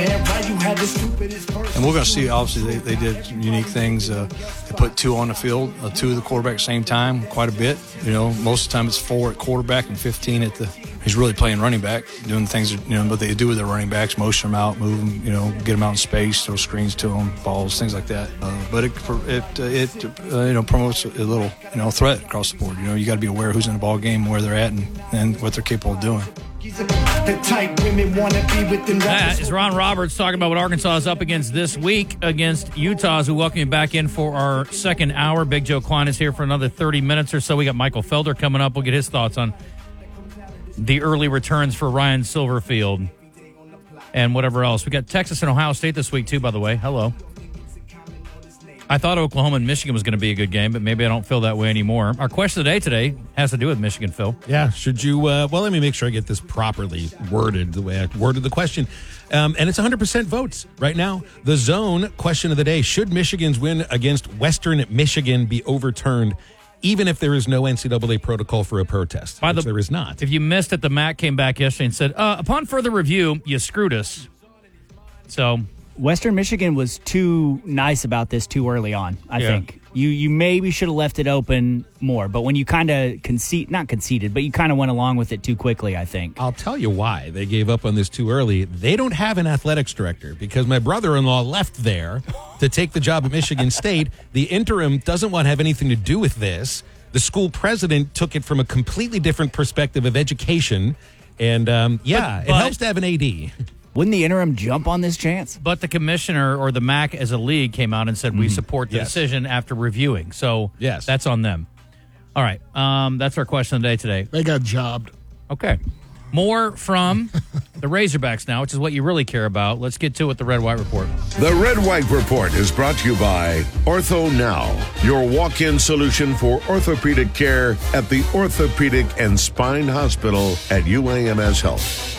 And we're going to see, obviously, they did unique things. They put two on the field, two of the quarterback at the same time, quite a bit. Most of the time it's 4 at quarterback and 15 at the. He's really playing running back, doing the things what they do with their running backs, motion them out, move them, get them out in space, throw screens to them, balls, things like that. But it promotes a little threat across the board. You got to be aware who's in the ball game, where they're at, and what they're capable of doing. That is Ron Roberts talking about what Arkansas is up against this week against Utah. As we welcome you back in for our second hour. Big Joe Klein is here for another 30 minutes or so. We got Michael Felder coming up. We'll get his thoughts on the early returns for Ryan Silverfield and whatever else. We got Texas and Ohio State this week, too, by the way. Hello. I thought Oklahoma and Michigan was going to be a good game, but maybe I don't feel that way anymore. Our question of the day today has to do with Michigan, Phil. Yeah, should you, let me make sure I get this properly worded, the way I worded the question. And it's 100% votes right now. The Zone question of the day, should Michigan's win against Western Michigan be overturned, even if there is no NCAA protocol for a protest? There is not. If you missed it, the MAC came back yesterday and said, upon further review, you screwed us. So Western Michigan was too nice about this too early on, I think. You maybe should have left it open more, but when you kind of not conceded, but you kind of went along with it too quickly, I think. I'll tell you why they gave up on this too early. They don't have an athletics director because my brother-in-law left there to take the job at Michigan State. The interim doesn't want to have anything to do with this. The school president took it from a completely different perspective of education, and it helps to have an AD. Wouldn't the interim jump on this chance? But the commissioner or the MAC as a league came out and said we support the decision after reviewing. So that's on them. All right. That's our question of the day today. They got jobbed. Okay. More from the Razorbacks now, which is what you really care about. Let's get to it with the Red White Report. The Red White Report is brought to you by Ortho Now, your walk-in solution for orthopedic care at the Orthopedic and Spine Hospital at UAMS Health.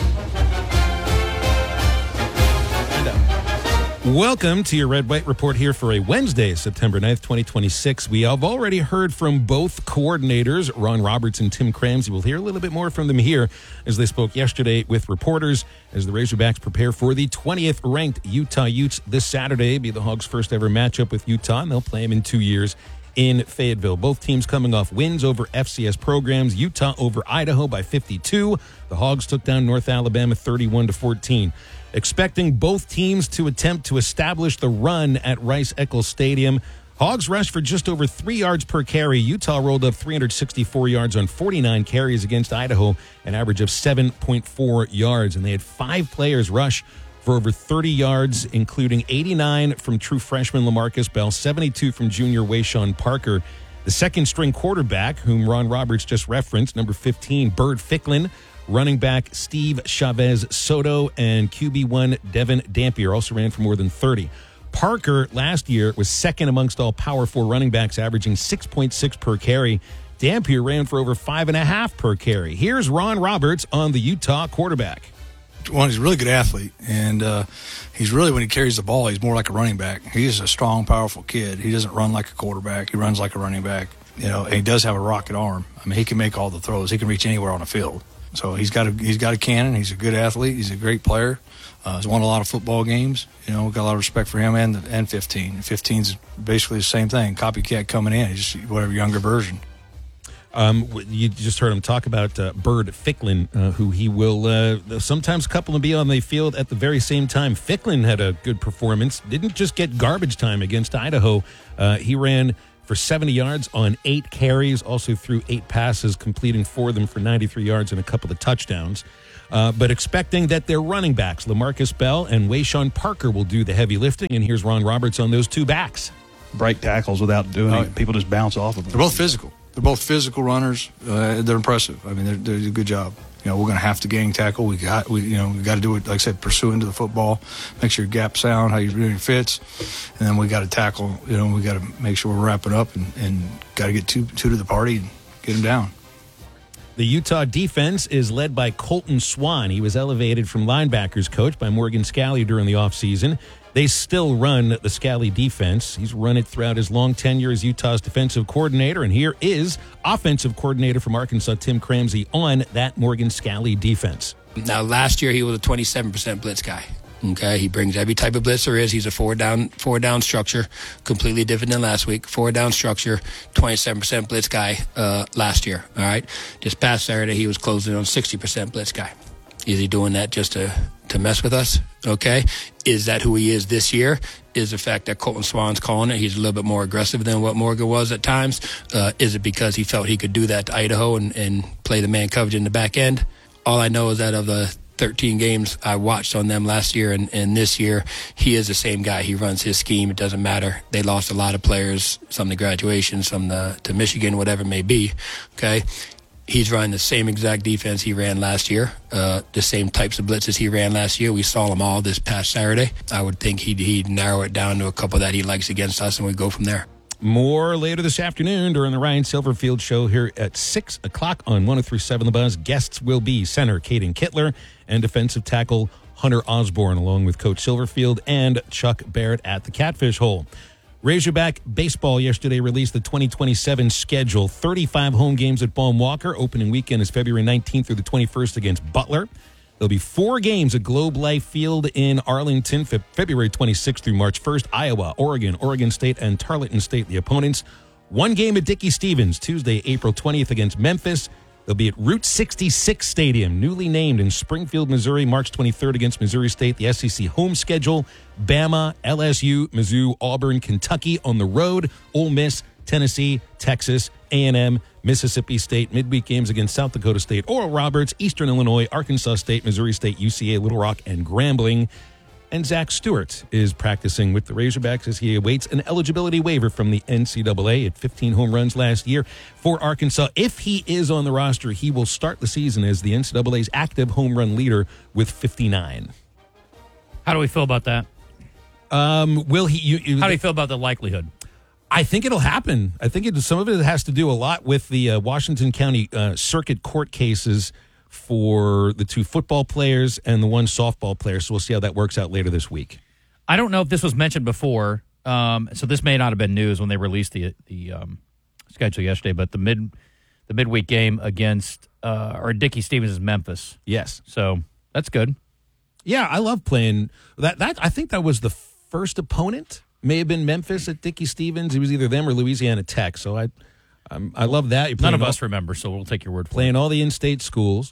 Welcome to your Red White Report here for a Wednesday, September 9th, 2026. We have already heard from both coordinators, Ron Roberts and Tim Cramsey. We'll hear a little bit more from them here as they spoke yesterday with reporters as the Razorbacks prepare for the 20th ranked Utah Utes this Saturday. Be the Hogs' first ever matchup with Utah, and they'll play them in 2 years in Fayetteville. Both teams coming off wins over FCS programs. Utah over Idaho by 52. The Hogs took down North Alabama 31-14. Expecting both teams to attempt to establish the run at Rice-Eccles Stadium. Hogs rushed for just over 3 yards per carry. Utah rolled up 364 yards on 49 carries against Idaho, an average of 7.4 yards. And they had 5 players rush for over 30 yards, including 89 from true freshman LaMarcus Bell, 72 from junior Wayshawn Parker. The second-string quarterback, whom Ron Roberts just referenced, number 15, Bird Ficklin, running back Steve Chavez Soto, and QB1 Devin Dampier also ran for more than 30. Parker last year was second amongst all Power 4 running backs, averaging 6.6 per carry. Dampier ran for over 5.5 per carry. Here's Ron Roberts on the Utah quarterback. One, he's a really good athlete, and he's really, when he carries the ball, he's more like a running back. He's a strong, powerful kid. He doesn't run like a quarterback. He runs like a running back. And he does have a rocket arm. I mean, he can make all the throws. He can reach anywhere on the field. So he's got a cannon. He's a good athlete. He's a great player. He's won a lot of football games. We've got a lot of respect for him and 15. 15's basically the same thing. Copycat coming in. He's just whatever younger version. You just heard him talk about Bird Ficklin, who he will sometimes couple and be on the field at the very same time. Ficklin had a good performance. Didn't just get garbage time against Idaho. He ran for 70 yards on 8 carries, also threw 8 passes, completing 4 of them for 93 yards and a couple of touchdowns. But expecting that their running backs, LaMarcus Bell and Wayshawn Parker, will do the heavy lifting. And here's Ron Roberts on those 2 backs. Break tackles without doing it. People just bounce off of them. They're both physical. They're both physical runners. They're impressive. I mean, they do a good job. We're going to have to gang tackle. We got to do it, like I said, pursue into the football, make sure your gap sound, how you're doing your fits, and then we got to tackle. We got to make sure we're wrapping up and got to get two to the party and get them down. The Utah defense is led by Colton Swan. He was elevated from linebackers coach by Morgan Scalley during the offseason. They still run the Scalley defense. He's run it throughout his long tenure as Utah's defensive coordinator. And here is offensive coordinator from Arkansas, Tim Cramsey, on that Morgan Scalley defense. Now, last year he was a 27% blitz guy. Okay, he brings every type of blitz there is. He's a four down structure, completely different than last week. 4 down structure, 27% blitz guy last year. All right, this past Saturday he was closing on 60% blitz guy. Is he doing that just to mess with us? Okay, is that who he is this year? Is the fact that Colton Swan's calling it? He's a little bit more aggressive than what Morgan was at times. Is it because he felt he could do that to Idaho and play the man coverage in the back end? All I know is that of the 13 games I watched on them last year and this year, he is the same guy. He runs his scheme. It doesn't matter. They lost a lot of players, some to graduation, some to Michigan, whatever it may be. Okay. He's running the same exact defense he ran last year, the same types of blitzes he ran last year. We saw them all this past Saturday. I would think he'd narrow it down to a couple that he likes against us, and we'd go from there. More later this afternoon during the Ryan Silverfield Show here at 6 o'clock on 103.7 The Buzz. Guests will be center Caden Kittler and defensive tackle Hunter Osborne, along with Coach Silverfield and Chuck Barrett at the Catfish Hole. Razorback Baseball yesterday released the 2027 schedule. 35 home games at Baum Walker. Opening weekend is February 19th through the 21st against Butler. There'll be 4 games at Globe Life Field in Arlington, February 26th through March 1st. Iowa, Oregon State, and Tarleton State, the opponents. 1 game at Dickey-Stevens, Tuesday, April 20th against Memphis. They'll be at Route 66 Stadium, newly named in Springfield, Missouri, March 23rd against Missouri State. The SEC home schedule, Bama, LSU, Mizzou, Auburn, Kentucky on the road, Ole Miss, Tennessee, Texas, A&M, Mississippi State. Midweek games against South Dakota State, Oral Roberts, Eastern Illinois, Arkansas State, Missouri State, UCA, Little Rock, and Grambling. And Zach Stewart is practicing with the Razorbacks as he awaits an eligibility waiver from the NCAA at 15 home runs last year for Arkansas. If he is on the roster, he will start the season as the NCAA's active home run leader with 59. How do we feel about that? How do you feel about the likelihood? I think it'll happen. I think some of it has to do a lot with the Washington County Circuit Court cases for the 2 football players and the 1 softball player. So we'll see how that works out later this week. I don't know if this was mentioned before, so this may not have been news when they released the schedule yesterday. But the midweek game against Dickey-Stevens is Memphis. Yes, so that's good. Yeah, I love playing that. I think that was the first opponent. May have been Memphis at Dickey-Stevens. It was either them or Louisiana Tech. So I love that. None of us remember, so we'll take your word for it. Playing all the in-state schools.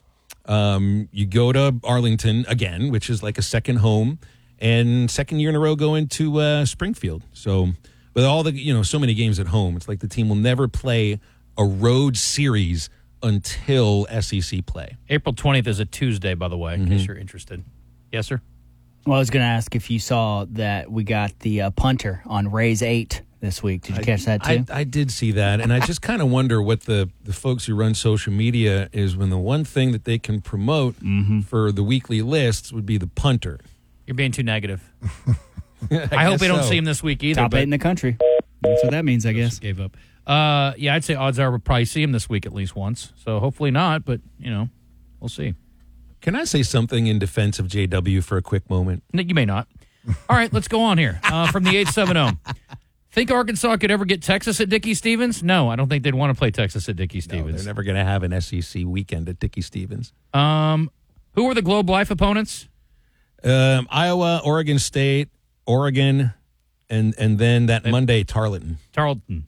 You go to Arlington again, which is like a second home, and second year in a row going to Springfield. So with all the, so many games at home, it's like the team will never play a road series until SEC play. April 20th is a Tuesday, by the way, in case you're interested. Yes, sir? Well, I was going to ask if you saw that we got the punter on Rays 8 this week. Did you catch that too? I did see that, and I just kind of wonder what the folks who run social media is when the one thing that they can promote for the weekly lists would be the punter. You're being too negative. I hope we don't see him this week either. Top 8 in the country. That's what that means, I guess. Gave up. Yeah, I'd say odds are we'll probably see him this week at least once. So hopefully not, but, we'll see. Can I say something in defense of JW for a quick moment? You may not. All right, let's go on here. From the 870. Think Arkansas could ever get Texas at Dickey-Stevens? No, I don't think they'd want to play Texas at Dickey-Stevens. No, they're never going to have an SEC weekend at Dickey-Stevens. Who are the Globe Life opponents? Iowa, Oregon State, Oregon, and then that Monday, Tarleton. Tarleton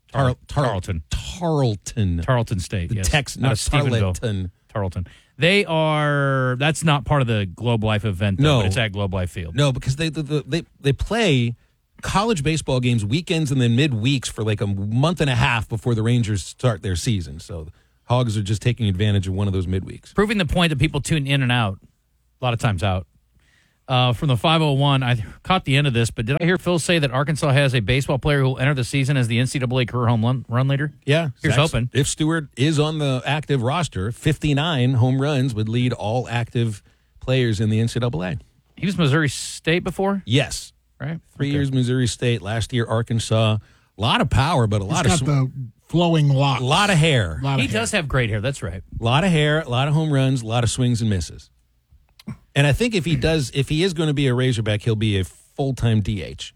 State, yes. Not Tarleton. Tarleton. That's not part of the Globe Life event, though, but it's at Globe Life Field. No, because they play college baseball games weekends and then midweeks for like a month and a half before the Rangers start their season. So the Hogs are just taking advantage of one of those midweeks. Proving the point that people tune in and out, a lot of times out. From the 501, I caught the end of this, but did I hear Phil say that Arkansas has a baseball player who will enter the season as the NCAA career home run leader? Yeah. Here's hoping. If Stewart is on the active roster, 59 home runs would lead all active players in the NCAA. He was Missouri State before? Yes. Right? 3 years Missouri State, last year Arkansas. A lot of power, but He's got the flowing locks. A lot of hair. He does have great hair, that's right. A lot of hair, a lot of home runs, a lot of swings and misses. And I think if he is going to be a Razorback, he'll be a full-time DH.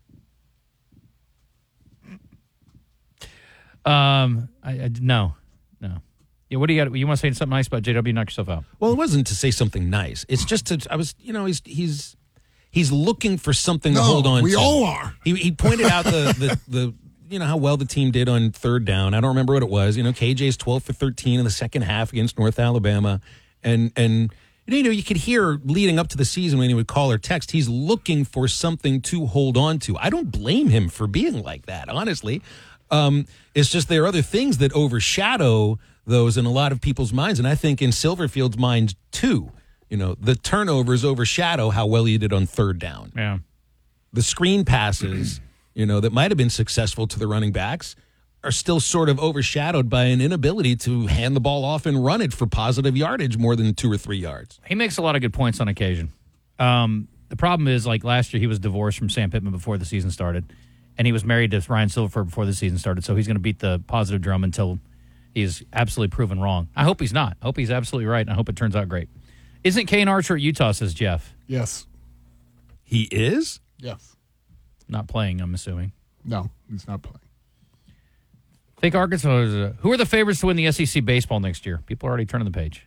No. Yeah, what do you got? You want to say something nice about JW? Knock yourself out. Well, it wasn't to say something nice. It's just He's looking for something to hold on we to. We all are. He pointed out the how well the team did on third down. I don't remember what it was. KJ's 12 for 13 in the second half against North Alabama. And you could hear leading up to the season when he would call or text, he's looking for something to hold on to. I don't blame him for being like that, honestly. It's just there are other things that overshadow those in a lot of people's minds. And I think in Silverfield's mind, too, the turnovers overshadow how well he did on third down. Yeah. The screen passes, that might have been successful to the running backs are still sort of overshadowed by an inability to hand the ball off and run it for positive yardage more than 2 or 3 yards. He makes a lot of good points on occasion. The problem is, like last year, he was divorced from Sam Pittman before the season started, and he was married to Ryan Silverford before the season started, so he's going to beat the positive drum until he's absolutely proven wrong. I hope he's not. I hope he's absolutely right, and I hope it turns out great. Isn't Kane Archer at Utah, says Jeff? Yes. He is? Yes. Not playing, I'm assuming. No, he's not playing. Think Arkansas is who are the favorites to win the SEC baseball next year? People are already turning the page.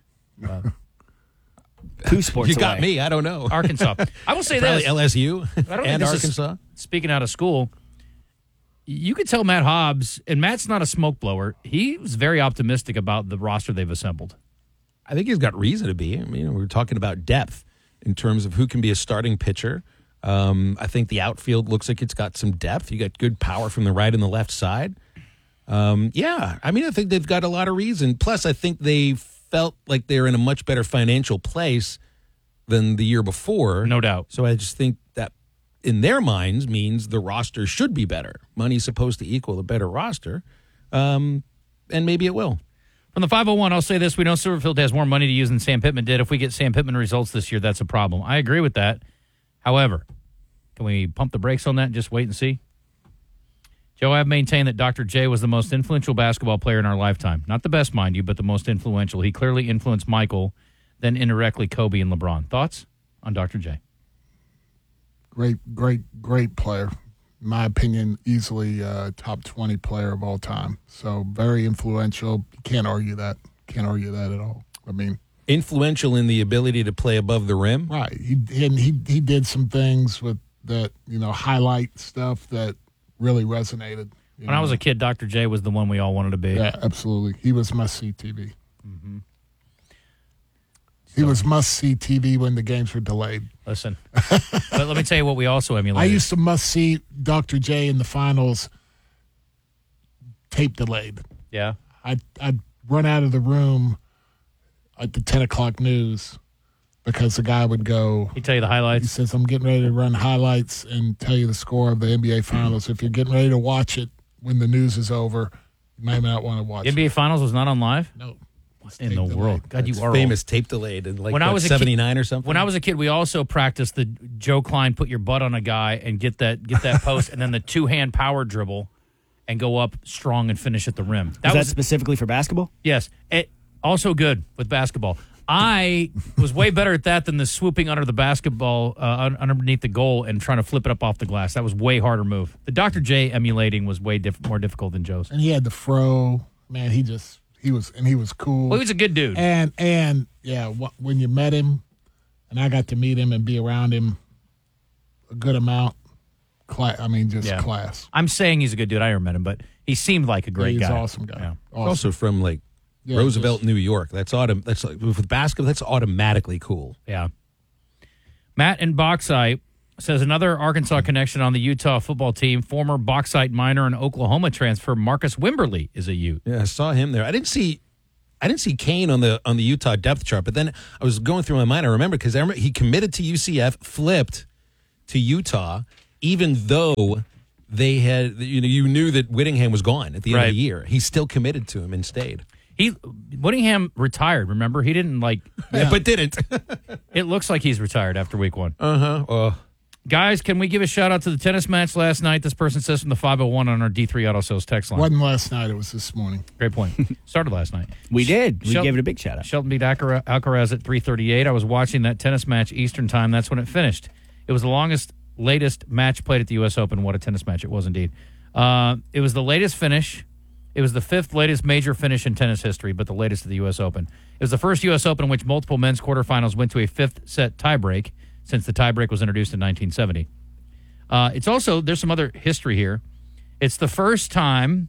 2 sports You got away. me. I don't know. Arkansas. I will say Probably this. LSU I don't and think this is- Arkansas. speaking out of school, you could tell Matt Hobbs, and Matt's not a smoke blower, he was very optimistic about the roster they've assembled. I think he's got reason to be. I mean, we're talking about depth in terms of who can be a starting pitcher. I think the outfield looks like it's got some depth. You got good power from the right and the left side. I think they've got a lot of reason. Plus, I think they felt like they're in a much better financial place than the year before. No doubt. So I just think that in their minds means the roster should be better. Money's supposed to equal a better roster. And maybe it will. From the 501, I'll say this. We know Silverfield has more money to use than Sam Pittman did. If we get Sam Pittman results this year, that's a problem. I agree with that. However, can we pump the brakes on that and just wait and see? Joe, I've maintained that Dr. J was the most influential basketball player in our lifetime. Not the best, mind you, but the most influential. He clearly influenced Michael, then indirectly Kobe and LeBron. Thoughts on Dr. J? Great player. In my opinion, easily top 20 player of all time. So very influential. You can't argue that. Can't argue that at all. I mean, influential in the ability to play above the rim. Right. He did some things with that, highlight stuff that really resonated. When I was a kid, Dr. J was the one we all wanted to be. Yeah, absolutely. He was must-see TV. Mm-hmm. He was must-see TV when the games were delayed. Listen, but let me tell you what we also emulated. I used to must-see Dr. J in the finals tape delayed. Yeah. I'd run out of the room at the 10 o'clock news because the guy would go. He'd tell you the highlights. He says, I'm getting ready to run highlights and tell you the score of the NBA Finals. If you're getting ready to watch it when the news is over, you may not want to watch NBA it. Finals was not on live? No. In the world. God, you are famous old. tape delayed in when I was 79 or something. When I was a kid, we also practiced the Joe Klein put your butt on a guy and get that post, and then the 2-hand power dribble and go up strong and finish at the rim. That was specifically for basketball? Yes. Also good with basketball. I was way better at that than the swooping under the basketball underneath the goal and trying to flip it up off the glass. That was way harder move. The Dr. J emulating was way more difficult than Joe's. And he had the fro. Man, he was cool. Well, he was a good dude. And yeah, when you met him, and I got to meet him and be around him a good amount, class. I'm saying he's a good dude. I never met him, but he seemed like a great guy. He's an awesome guy. Yeah. Awesome. Also from Roosevelt, New York. That's with basketball. That's automatically cool. Yeah. Matt in Bauxite says another Arkansas connection on the Utah football team. Former Bauxite miner and Oklahoma transfer Marcus Wimberly is a Ute. Yeah, I saw him there. I didn't see Kane on the Utah depth chart, but then I was going through my mind. I remember because he committed to UCF, flipped to Utah, even though they had you knew that Whittingham was gone at the end of the year. He still committed to him and stayed. Whittingham retired, remember? He didn't but didn't. It looks like he's retired after week 1. Uh-huh. Guys, can we give a shout out to the tennis match last night? This person says from the 501 on our D3 Auto Sales text line. Wasn't last night, it was this morning. Great point. Started last night. We did. We gave it a big shout out. Shelton beat Alcaraz at 3:38. I was watching that tennis match Eastern time. That's when it finished. It was the latest match played at the U.S. Open. What a tennis match it was indeed. It was the latest finish. It was the 5th latest major finish in tennis history, but the latest at the U.S. Open. It was the first U.S. Open in which multiple men's quarterfinals went to a 5th set tiebreak. since the tiebreak was introduced in 1970. It's also, there's some other history here. It's the first time,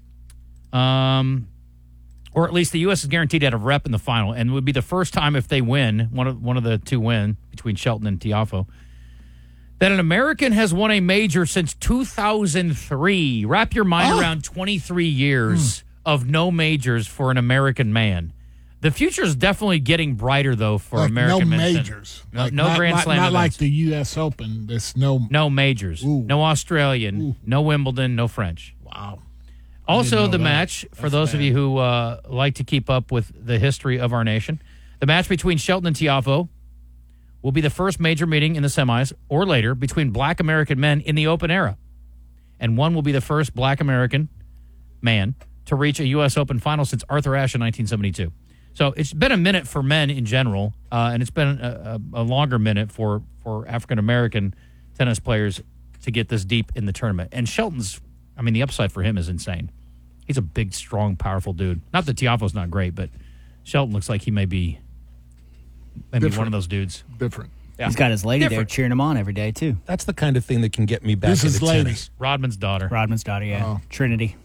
or at least the U.S. is guaranteed to have a rep in the final, and it would be the first time if they win, one of the two win between Shelton and Tiafoe, that an American has won a major since 2003. Wrap your mind around 23 years of no majors for an American man. The future is definitely getting brighter, though, for American men. No majors. No Grand Slam Not events. like the U.S. Open. There's no majors. Ooh. No Australian. No Wimbledon. No French. Wow. Also, the match, for those of you who like to keep up with the history of our nation, the match between Shelton and Tiafoe will be the first major meeting in the semis or later between black American men in the Open era. And one will be the first black American man to reach a U.S. Open final since Arthur Ashe in 1972. So it's been a minute for men in general, and it's been a longer minute for African American tennis players to get this deep in the tournament. And Shelton's, I mean, the upside for him is insane. He's a big, strong, powerful dude. Not that Tiafoe's not great, but Shelton looks like he may be one of those dudes. Different. Yeah. He's got his lady there cheering him on every day, too. That's the kind of thing that can get me back into tennis. Rodman's daughter. Yeah. Trinity.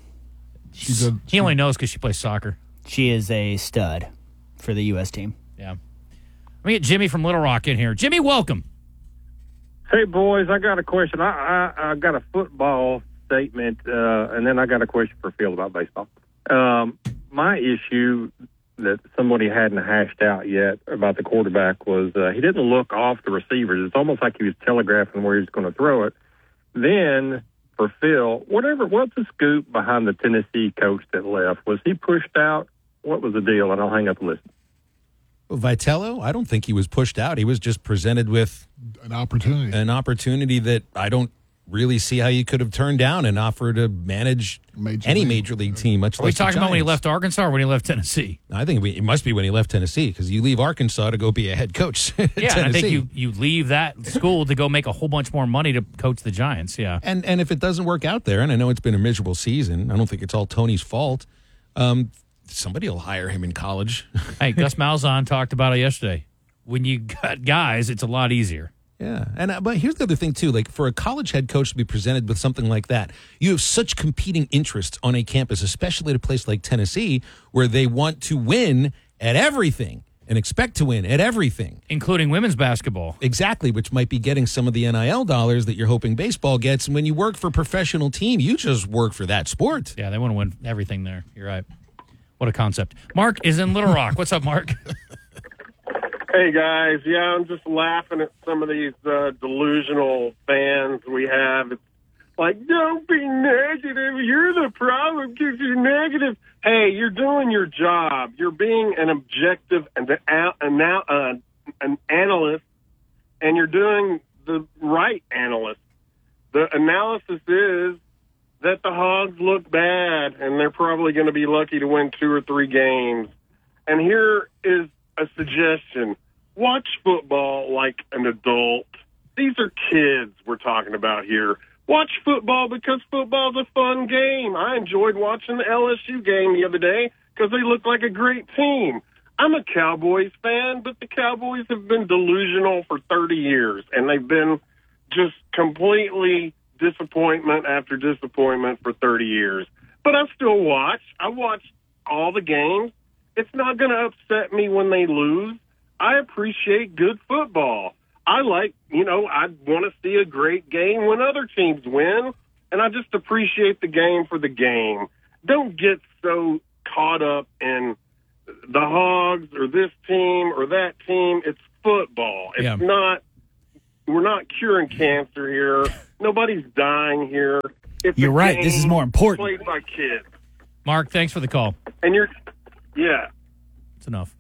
He only knows because she plays soccer. She is a stud for the U.S. team. Yeah. Let me get Jimmy from Little Rock in here. Jimmy, welcome. Hey, boys, I got a question. I got a football statement, and then I got a question for Phil about baseball. My issue that somebody hadn't hashed out yet about the quarterback was he didn't look off the receivers. It's almost like he was telegraphing where he was going to throw it. Then, for Phil, what's the scoop behind the Tennessee coach that left? Was he pushed out? What was the deal? And I'll hang up and listen. Vitello, I don't think he was pushed out. He was just presented with an opportunity that I don't really see how you could have turned down and offer to manage any major league team. Much Are like we talking the about when he Giants. left Arkansas or when he left Tennessee? I think it must be when he left Tennessee, because you leave Arkansas to go be a head coach. At Yeah, Tennessee. I think you leave that school to go make a whole bunch more money to coach the Giants. Yeah, And if it doesn't work out there, and I know it's been a miserable season, I don't think it's all Tony's fault. Somebody will hire him in college. Hey, Gus Malzahn talked about it yesterday. When you got guys, it's a lot easier. Yeah, and but here's the other thing too. Like, for a college head coach to be presented with something like that, you have such competing interests on a campus, especially at a place like Tennessee, where they want to win at everything and expect to win at everything, including women's basketball. Exactly, which might be getting some of the NIL dollars that you're hoping baseball gets. And when you work for a professional team, you just work for that sport. Yeah, they want to win everything there. You're right. What a concept. Mark is in Little Rock. What's up, Mark? Hey, guys. Yeah, I'm just laughing at some of these delusional fans we have. It's like, don't be negative. You're the problem because you're negative. Hey, you're doing your job. You're being an objective and an analyst, and you're doing the right analyst. The analysis is that the Hogs look bad, and they're probably going to be lucky to win 2 or 3 games. And here is a suggestion. Watch football like an adult. These are kids we're talking about here. Watch football because football's a fun game. I enjoyed watching the LSU game the other day because they look like a great team. I'm a Cowboys fan, but the Cowboys have been delusional for 30 years, and they've been just completely disappointment after disappointment for 30 years. But I still watch. I watch all the games. It's not going to upset me when they lose. I appreciate good football. I want to see a great game when other teams win, and I just appreciate the game for the game. Don't get so caught up in the Hogs or this team or that team. It's football. It's not. We're not curing cancer here. Nobody's dying here. It's You're right. This is more important. Played by kids. Mark, thanks for the call. And yeah. It's enough.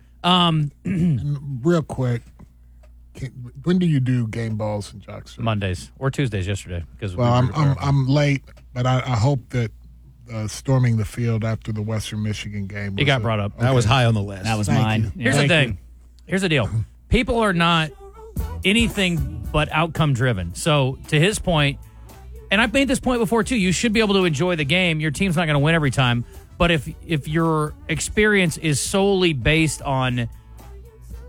And real quick, when do you do game balls in Jackson? Mondays or Tuesdays yesterday. Because I'm late, but I hope that storming the field after the Western Michigan game. It got brought up. That was high on the list. That was Thank mine. you. Here's the thing. Here's the deal. People are not anything but outcome driven. So to his point, and I've made this point before too, you should be able to enjoy the game. Your team's not going to win every time. But if your experience is solely based on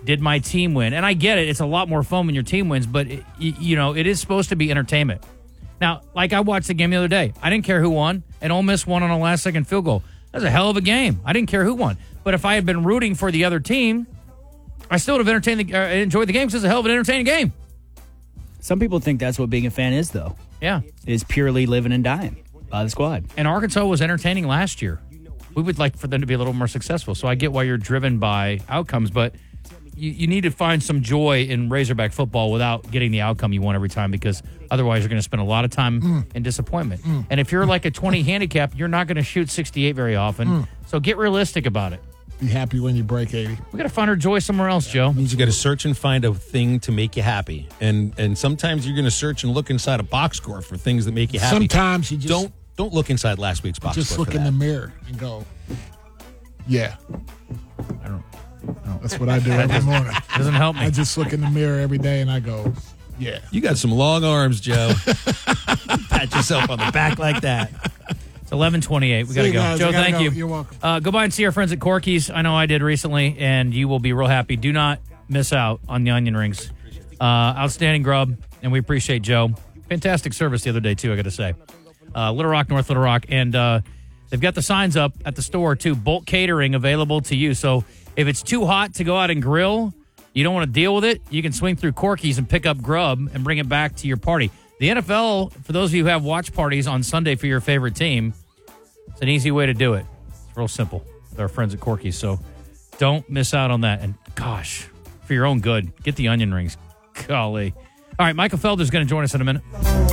Did my team win? And I get it. It's a lot more fun when your team wins, but, it is supposed to be entertainment. Now, like I watched the game the other day. I didn't care who won, and Ole Miss won on a last-second field goal. That was a hell of a game. I didn't care who won. But if I had been rooting for the other team, I still would have enjoyed the game because it's a hell of an entertaining game. Some people think that's what being a fan is, though. Yeah. It is purely living and dying by the squad. And Arkansas was entertaining last year. We would like for them to be a little more successful. So I get why you're driven by outcomes, but you need to find some joy in Razorback football without getting the outcome you want every time, because otherwise you're going to spend a lot of time in disappointment. And if you're like a 20 handicap, you're not going to shoot 68 very often. So get realistic about it. Be happy when you break 80. We got to find our joy somewhere else, Joe. It means you got to search and find a thing to make you happy. And sometimes you're going to search and look inside a box score for things that make you happy. Sometimes you just don't look inside last week's box score. Just look in the mirror and go, yeah. I don't. That's what I do every morning. Doesn't help me. I just look in the mirror every day and I go, yeah. You got some long arms, Joe. Pat yourself on the back like that. It's 11:28. We got to go. Guys, Joe, thank you. You're welcome. Go by and see our friends at Corky's. I know I did recently, and you will be real happy. Do not miss out on the onion rings. Outstanding grub, and we appreciate Joe. Fantastic service the other day, too, I got to say. Little Rock, North Little Rock. And they've got the signs up at the store, too. Bulk catering available to you. So if it's too hot to go out and grill, you don't want to deal with it, you can swing through Corky's and pick up grub and bring it back to your party. The NFL, for those of you who have watch parties on Sunday for your favorite team, it's an easy way to do it. It's real simple with our friends at Corky's. So don't miss out on that. And gosh, for your own good, get the onion rings. Golly. All right, Michael Felder's going to join us in a minute.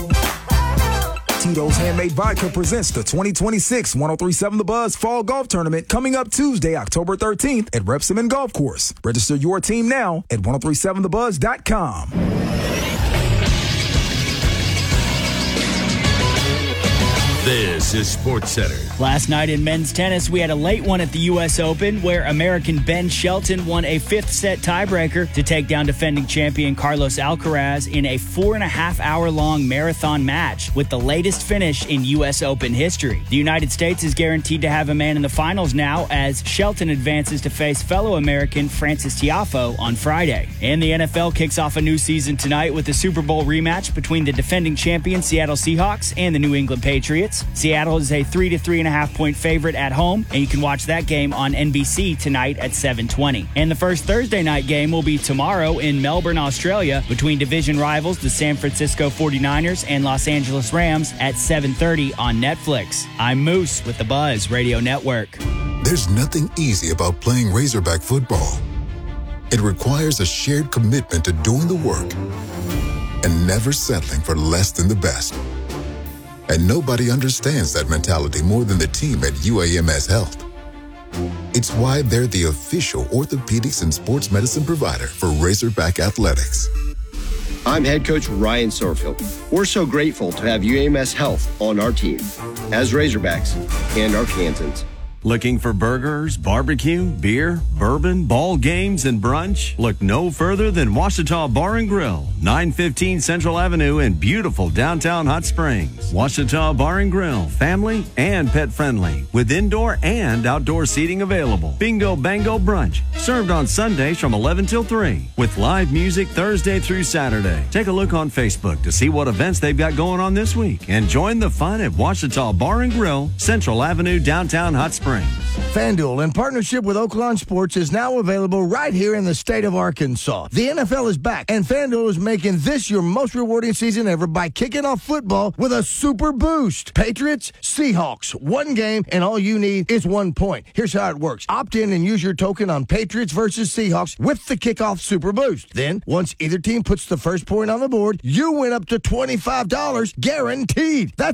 Tito's Handmade Vodka presents the 2026 1037 The Buzz Fall Golf Tournament coming up Tuesday, October 13th at Repsamen Golf Course. Register your team now at 1037thebuzz.com. This is Sports Center. Last night in men's tennis, we had a late one at the U.S. Open where American Ben Shelton won a fifth-set tiebreaker to take down defending champion Carlos Alcaraz in a 4.5-hour-long marathon match with the latest finish in U.S. Open history. The United States is guaranteed to have a man in the finals now as Shelton advances to face fellow American Francis Tiafoe on Friday. And the NFL kicks off a new season tonight with the Super Bowl rematch between the defending champion Seattle Seahawks and the New England Patriots. Seattle is a 3 to 3.5 point favorite at home, and you can watch that game on NBC tonight at 7:20. And the first Thursday night game will be tomorrow in Melbourne, Australia, between division rivals the San Francisco 49ers and Los Angeles Rams at 7:30 on Netflix. I'm Moose with the Buzz Radio Network. There's nothing easy about playing Razorback football. It requires a shared commitment to doing the work and never settling for less than the best. And nobody understands that mentality more than the team at UAMS Health. It's why they're the official orthopedics and sports medicine provider for Razorback Athletics. I'm head coach Ryan Sorfield. We're so grateful to have UAMS Health on our team as Razorbacks and Arkansans. Looking for burgers, barbecue, beer, bourbon, ball games, and brunch? Look no further than Ouachita Bar and Grill, 915 Central Avenue in beautiful downtown Hot Springs. Ouachita Bar and Grill, family and pet friendly, with indoor and outdoor seating available. Bingo Bango Brunch, served on Sundays from 11 till 3, with live music Thursday through Saturday. Take a look on Facebook to see what events they've got going on this week, and join the fun at Ouachita Bar and Grill, Central Avenue, downtown Hot Springs. FanDuel, in partnership with Oaklawn Sports, is now available right here in the state of Arkansas. The NFL is back, and FanDuel is making this your most rewarding season ever by kicking off football with a super boost. Patriots, Seahawks, one game, and all you need is 1 point. Here's how it works. Opt in and use your token on Patriots versus Seahawks with the kickoff super boost. Then, once either team puts the first point on the board, you win up to $25 guaranteed. That's